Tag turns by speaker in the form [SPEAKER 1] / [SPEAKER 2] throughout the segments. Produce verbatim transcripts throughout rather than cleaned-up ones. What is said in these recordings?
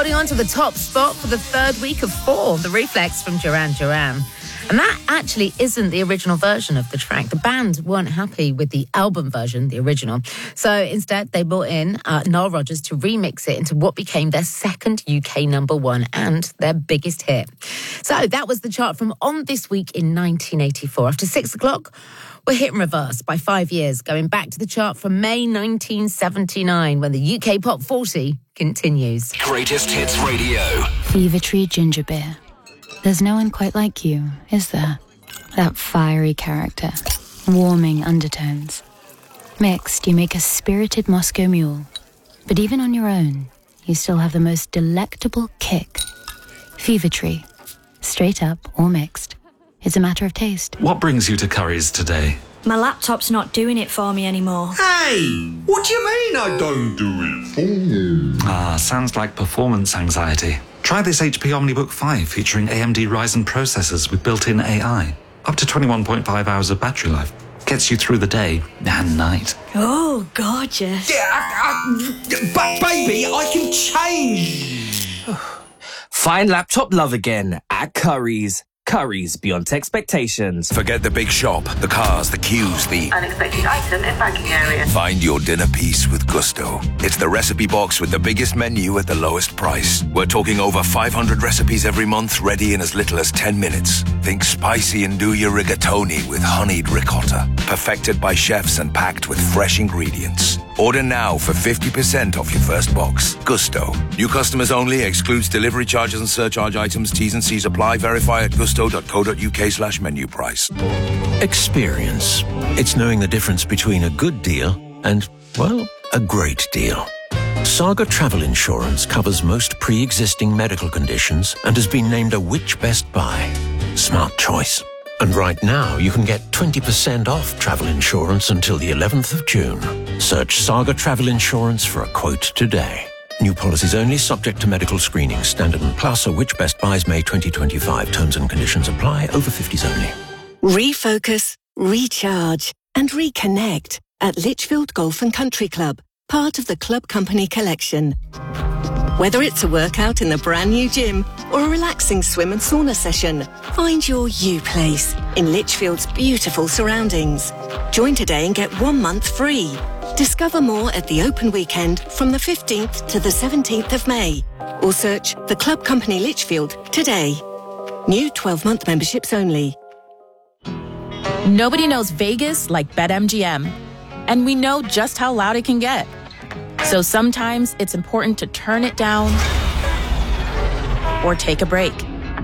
[SPEAKER 1] holding on to the top spot for the third week of four, The Reflex from Duran Duran. And that actually isn't the original version of the track. The band weren't happy with the album version, the original. So instead, they brought in uh, Nile Rodgers to remix it into what became their second U K number one and their biggest hit. So that was the chart from On This Week in nineteen eighty-four. After six o'clock, we're hit in reverse by five years, going back to the chart from May nineteen seventy-nine, when the U K Pop forty continues.
[SPEAKER 2] Greatest Hits Radio.
[SPEAKER 3] Fever Tree Ginger Beer. There's no one quite like you, is there? That fiery character, warming undertones. Mixed, you make a spirited Moscow mule. But even on your own, you still have the most delectable kick. Fever Tree. Straight up or mixed. It's a matter of taste.
[SPEAKER 4] What brings you to Curry's today?
[SPEAKER 5] My laptop's not doing it for me anymore.
[SPEAKER 6] Hey! What do you mean I don't do it for you?
[SPEAKER 4] Ah, sounds like performance anxiety. Try this H P OmniBook five featuring A M D Ryzen processors with built-in A I. Up to twenty-one point five hours of battery life. Gets you through the day and night.
[SPEAKER 5] Oh, gorgeous.
[SPEAKER 6] Yeah, I, I, but baby, I can change.
[SPEAKER 7] Find laptop love again at Curry's. Curry's beyond expectations.
[SPEAKER 2] Forget the big shop, the cars, the queues, the
[SPEAKER 8] unexpected item in banking area.
[SPEAKER 2] Find your dinner piece with Gusto. It's the recipe box with the biggest menu at the lowest price. We're talking over five hundred recipes every month, ready in as little as ten minutes. Think spicy and do your rigatoni with honeyed ricotta. Perfected by chefs and packed with fresh ingredients. Order now for fifty percent off your first box. Gusto. New customers only. Excludes delivery charges and surcharge items. T's and C's apply. Verify at gusto.co.uk slash menu price.
[SPEAKER 9] Experience. It's knowing the difference between a good deal and, well, a great deal. Saga Travel Insurance covers most pre-existing medical conditions and has been named a Which Best Buy. Smart choice. And right now, you can get twenty percent off travel insurance until the eleventh of June. Search Saga Travel Insurance for a quote today. New policies only, subject to medical screening. Standard and Plus or Which Best Buys May twenty twenty-five. Terms and conditions apply. Over fifties only.
[SPEAKER 10] Refocus, recharge and reconnect at Lichfield Golf and Country Club, part of the Club Company collection. Whether it's a workout in the brand new gym or a relaxing swim and sauna session, find your you place in Lichfield's beautiful surroundings. Join today and get one month free. Discover more at the open weekend from the fifteenth to the seventeenth of May, or search the Club Company Lichfield today. New twelve-month memberships only.
[SPEAKER 11] Nobody knows Vegas like BetMGM, and we know just how loud it can get. So sometimes it's important to turn it down or take a break.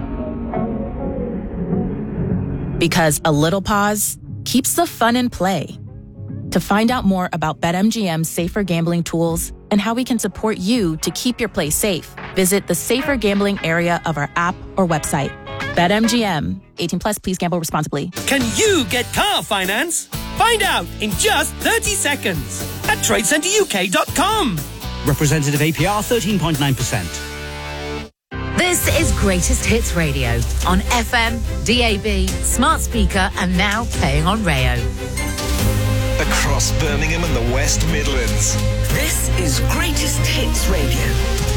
[SPEAKER 11] Because a little pause keeps the fun in play. To find out more about BetMGM's safer gambling tools and how we can support you to keep your play safe, visit the safer gambling area of our app or website. BetMGM. eighteen plus, please gamble responsibly.
[SPEAKER 12] Can you get car finance? Find out in just thirty seconds at trade centre U K dot com.
[SPEAKER 13] Representative A P R thirteen point nine percent.
[SPEAKER 1] This is Greatest Hits Radio on F M, D A B, smart speaker, and now playing on Rayo.
[SPEAKER 2] Across Birmingham and the West Midlands.
[SPEAKER 10] This is Greatest Hits Radio.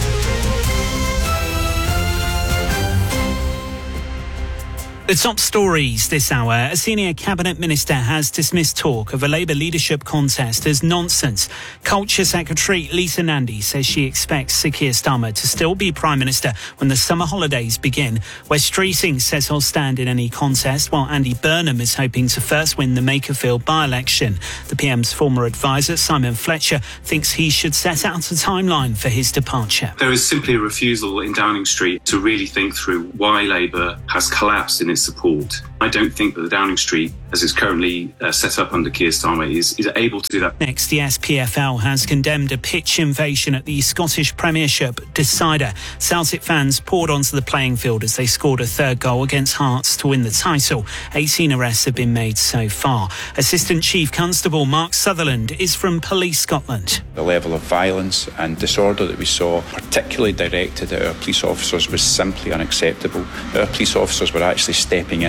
[SPEAKER 14] The top stories this hour. A senior cabinet minister has dismissed talk of a Labour leadership contest as nonsense. Culture Secretary Lisa Nandy says she expects Sir Keir Starmer to still be Prime Minister when the summer holidays begin. Wes Streeting says he'll stand in any contest, while Andy Burnham is hoping to first win the Makerfield by-election. The P M's former advisor, Simon Fletcher, thinks he should set out a timeline for his departure.
[SPEAKER 15] There is simply a refusal in Downing Street to really think through why Labour has collapsed in its support. I don't think that the Downing Street, as it's currently uh, set up under Keir Starmer, is, is able to do that.
[SPEAKER 14] Next, the S P F L has condemned a pitch invasion at the Scottish Premiership decider. Celtic fans poured onto the playing field as they scored a third goal against Hearts to win the title. eighteen arrests have been made so far. Assistant Chief Constable Mark Sutherland is from Police Scotland.
[SPEAKER 16] The level of violence and disorder that we saw, particularly directed at our police officers, was simply unacceptable. Our police officers were actually stepping in to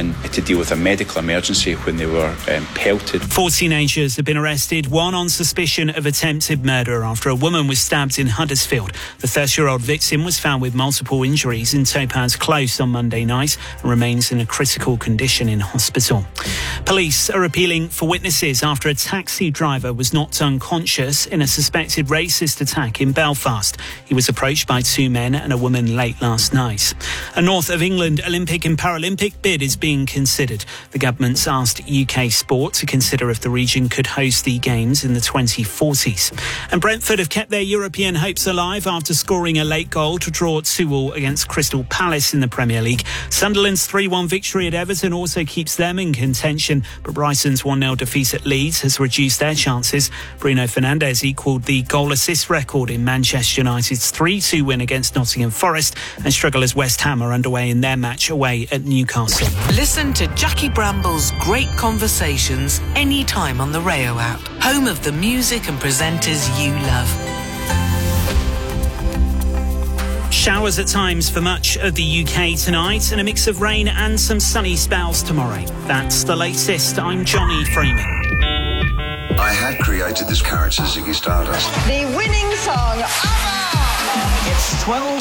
[SPEAKER 16] deal with a medical emergency when they were um, pelted.
[SPEAKER 14] Four teenagers have been arrested, one on suspicion of attempted murder after a woman was stabbed in Huddersfield. The thirty-year-old victim was found with multiple injuries in Topaz Close on Monday night and remains in a critical condition in hospital. Police are appealing for witnesses after a taxi driver was knocked unconscious in a suspected racist attack in Belfast. He was approached by two men and a woman late last night. A North of England Olympic and Paralympic bid is being considered. The government's asked U K Sport to consider if the region could host the Games in the twenty forties. And Brentford have kept their European hopes alive after scoring a late goal to draw two all against Crystal Palace in the Premier League. Sunderland's three one victory at Everton also keeps them in contention, but Brighton's one nil defeat at Leeds has reduced their chances. Bruno Fernandes equalled the goal-assist record in Manchester United's three two win against Nottingham Forest, and strugglers West Ham are underway in their match away at Newcastle.
[SPEAKER 17] Listen to Jackie Bramble's Great Conversations anytime on the Rayo app, home of the music and presenters you love.
[SPEAKER 14] Showers at times for much of the U K tonight and a mix of rain and some sunny spells tomorrow. That's the latest. I'm Johnny Freeman.
[SPEAKER 18] I had created this character, Ziggy Stardust.
[SPEAKER 19] The winning song.
[SPEAKER 6] It's twelve